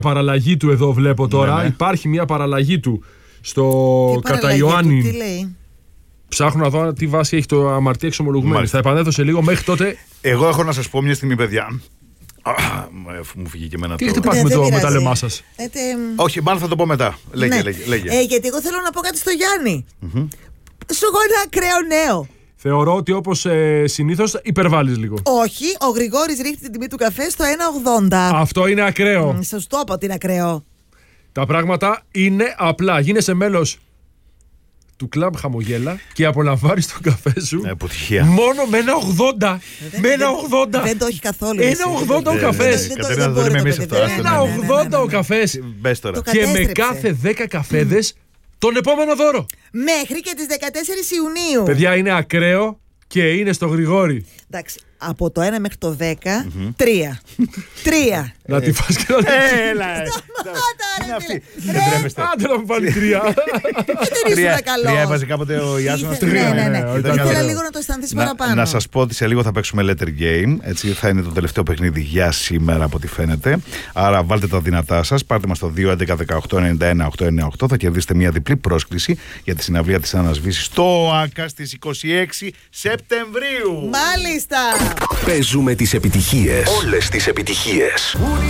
Παραλλαγή του εδώ βλέπω τώρα. Ναι. Υπάρχει μια παραλλαγή του στο κατά Ιωάννη. Τι λέει? Ψάχνω να δω τι βάση έχει το αμαρτία εξομολογουμένη. Θα επανέλθω σε λίγο. Μέχρι τότε. Εγώ έχω να σας πω μια στιγμή, παιδιά. Μου φύγει και εμένα Τι το. έχετε πάθει με τα λαιμά σας? Όχι, μάλλον θα το πω μετά. Λέγε. Γιατί εγώ θέλω να πω κάτι στο Γιάννη. Σου έχω ένα ακραίο νέο. Θεωρώ ότι όπως συνήθως υπερβάλλεις λίγο. Όχι, ο Γρηγόρης ρίχνει την τιμή του καφέ στο 1,80. Αυτό είναι ακραίο. Σας το είπα ότι είναι ακραίο. Τα πράγματα είναι απλά. Γίνεσαι μέλος του κλαμπ Χαμογέλα και απολαμβάνεις τον καφέ σου αποτυχία. μόνο με 1,80. Με 1,80. Δεν το έχει καθόλου. 1,80 ο καφές. Κατερίνα, δεν είμαι εμείς αυτό. 1,80 ο καφές. Μπες τώρα. Και με κάθε 10 καφέδες τον επόμενο δώρο. Μέχρι και τις 14 Ιουνίου. Παιδιά, είναι ακραίο και είναι στο Γρηγόρη. Εντάξει, από το 1 μέχρι το 10, 3. 3. Να τη φας και να τη Έλα. Είναι αυτή. Δεν τρέπεστε. άντε να μου βάλει 3. Δεν ήσουν καλό. Τρία έβαζε κάποτε ο Ιάσονας. Ναι. Ήταν Ήθελα καλό. λίγο να το αισθανθείς παραπάνω. Να σας πω ότι σε λίγο θα παίξουμε letter game. Έτσι θα είναι το τελευταίο παιχνίδι για σήμερα από ό,τι φαίνεται. Άρα βάλτε τα δυνατά σας. Πάρτε μας το 2-11-18-91-898. Θα κερδίσετε μια διπλή πρόσκληση για τη συναυλία της Ανασβήσης στο ΆΚΑ στις 26 Σεπτεμβρίου. Μάλιστα. Παίζουμε τις επιτυχίες. Όλες τις επιτυχίες.